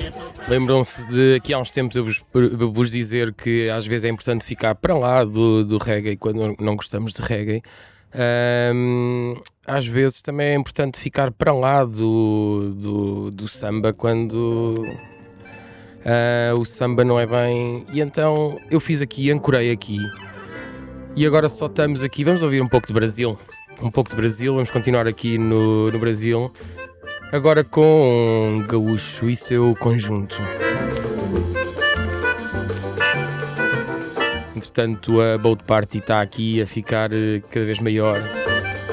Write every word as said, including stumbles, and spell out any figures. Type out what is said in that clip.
Lembram-se de que há uns tempos eu vos, eu vos dizer que às vezes é importante ficar para lá do, do reggae quando não gostamos de reggae. Ahm, às vezes também é importante ficar para lá do, do, do samba quando ah, o samba não é bem. E então eu fiz aqui, ancorei aqui. E agora só estamos aqui. Vamos ouvir um pouco de Brasil. Um pouco de Brasil, vamos continuar aqui no, no Brasil. Agora com um Gaúcho e seu conjunto. Entretanto, a Boat Party está aqui a ficar eh, cada vez maior.